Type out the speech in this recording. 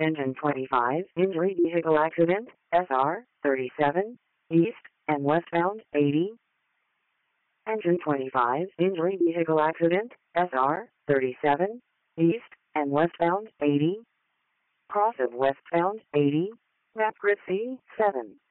Engine 25, injury vehicle accident, SR 37, east and westbound 80. Engine 25, injury vehicle accident, SR 37, east and westbound 80. Cross of westbound 80, map grid C7.